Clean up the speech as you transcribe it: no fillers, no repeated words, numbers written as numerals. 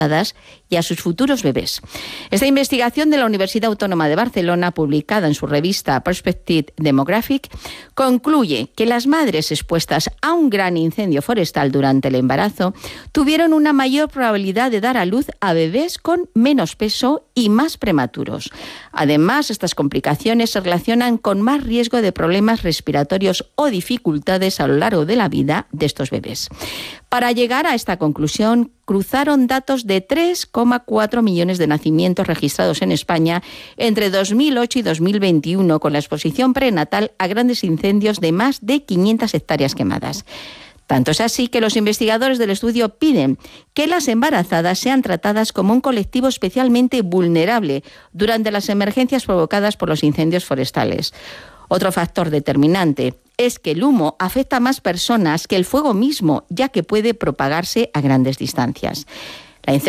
y a sus futuros bebés. Esta investigación de la Universidad Autónoma de Barcelona, publicada en su revista Perspective Demographic, concluye que las madres expuestas a un gran incendio forestal durante el embarazo tuvieron una mayor probabilidad de dar a luz a bebés con menos peso y más prematuros. Además, estas complicaciones se relacionan con más riesgo de problemas respiratorios o dificultades a lo largo de la vida de estos bebés. Para llegar a esta conclusión, cruzaron datos de 3,4 millones de nacimientos registrados en España entre 2008 y 2021, con la exposición prenatal a grandes incendios de más de 500 hectáreas quemadas. Tanto es así que los investigadores del estudio piden que las embarazadas sean tratadas como un colectivo especialmente vulnerable durante las emergencias provocadas por los incendios forestales. Otro factor determinante es que el humo afecta a más personas que el fuego mismo, ya que puede propagarse a grandes distancias.